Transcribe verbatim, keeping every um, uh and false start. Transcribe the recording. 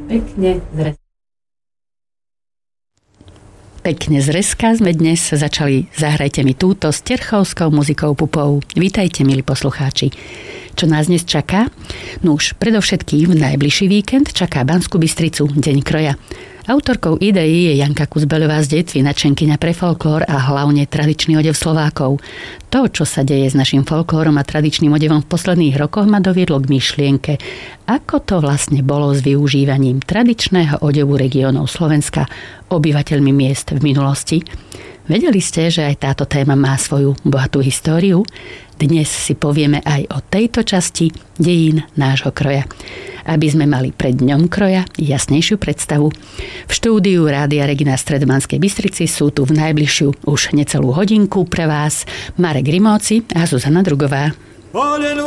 Pekne zres. Pekne z Reska sme dnes začali Zahrajte mi túto s terchovskou muzikou pupou. Vítajte, milí poslucháči. Čo nás dnes čaká? No už predovšetkým v najbližší víkend čaká Banskú Bystricu Deň kroja. Autorkou ideí je Janka Kuzbeľová z Detvy, nadšenkyňa pre folklór a hlavne tradičný odev Slovákov. To, čo sa deje s našim folklórom a tradičným odevom v posledných rokoch, ma doviedlo k myšlienke, ako to vlastne bolo s využívaním tradičného odevu regiónov Slovenska obyvateľmi miest v minulosti. Vedeli ste, že aj táto téma má svoju bohatú históriu? Dnes si povieme aj o tejto časti dejín nášho kroja, aby sme mali pred dňom kroja jasnejšiu predstavu. V štúdiu Rádia Regina Stredobanskej Bystrici sú tu v najbližšiu už necelú hodinku pre vás Marek Rimóci a Zuzana Drugová.